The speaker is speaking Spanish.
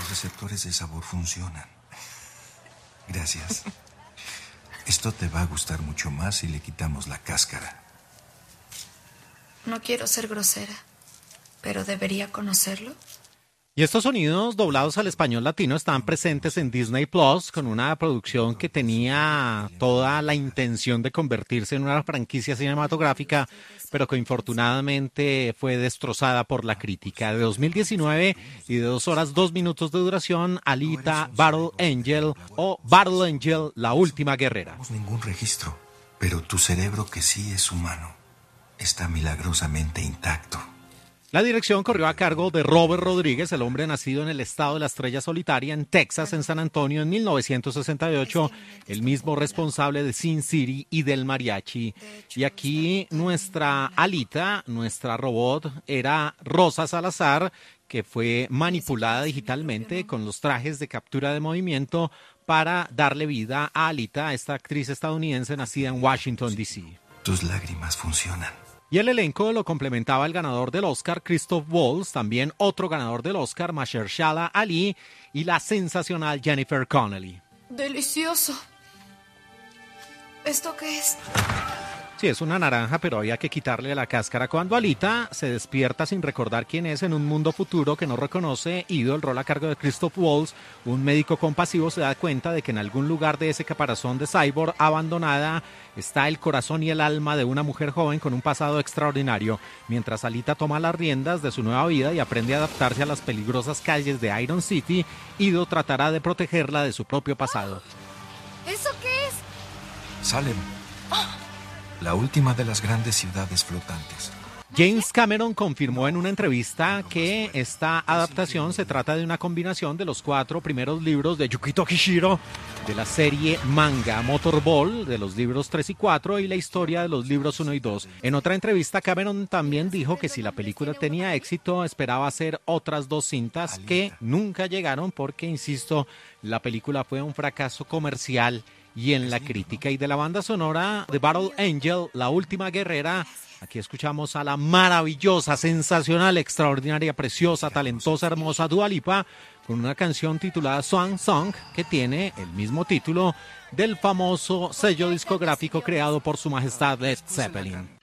Los receptores de sabor funcionan. Gracias. Esto te va a gustar mucho más si le quitamos la cáscara. No quiero ser grosera, pero ¿debería conocerlo? Y estos sonidos doblados al español latino están presentes en Disney Plus con una producción que tenía toda la intención de convertirse en una franquicia cinematográfica, pero que infortunadamente fue destrozada por la crítica. De 2019 y de 2 horas 2 minutos de duración, Alita Battle Angel o Battle Angel, la última guerrera. No tenemos ningún registro, pero tu cerebro, que sí es humano, está milagrosamente intacto. La dirección corrió a cargo de Robert Rodríguez, el hombre nacido en el estado de la Estrella Solitaria, en Texas, en San Antonio, en 1968, el mismo responsable de Sin City y del Mariachi. Y aquí nuestra Alita, nuestra robot, era Rosa Salazar, que fue manipulada digitalmente con los trajes de captura de movimiento para darle vida a Alita, esta actriz estadounidense nacida en Washington, D.C. Tus lágrimas funcionan. Y el elenco lo complementaba el ganador del Oscar, Christoph Waltz, también otro ganador del Oscar, Mahershala Ali, y la sensacional Jennifer Connelly. ¡Delicioso! ¿Esto qué es? Sí, es una naranja, pero había que quitarle la cáscara. Cuando Alita se despierta sin recordar quién es en un mundo futuro que no reconoce, Ido, el rol a cargo de Christoph Waltz, un médico compasivo, se da cuenta de que en algún lugar de ese caparazón de cyborg abandonada está el corazón y el alma de una mujer joven con un pasado extraordinario. Mientras Alita toma las riendas de su nueva vida y aprende a adaptarse a las peligrosas calles de Iron City, Ido tratará de protegerla de su propio pasado. ¿Eso qué es? Salem. La última de las grandes ciudades flotantes. James Cameron confirmó en una entrevista que esta adaptación se trata de una combinación de los 4 primeros libros de Yukito Kishiro, de la serie manga Motorball, de los libros 3 y 4, y la historia de los libros 1 y 2. En otra entrevista, Cameron también dijo que si la película tenía éxito, esperaba hacer otras 2 cintas que nunca llegaron porque, insisto, la película fue un fracaso comercial y en la crítica. Y de la banda sonora de Battle Angel, la última guerrera, aquí escuchamos a la maravillosa, sensacional, extraordinaria, preciosa, talentosa, hermosa Dua Lipa con una canción titulada Swan Song, que tiene el mismo título del famoso sello discográfico creado por su majestad Led Zeppelin.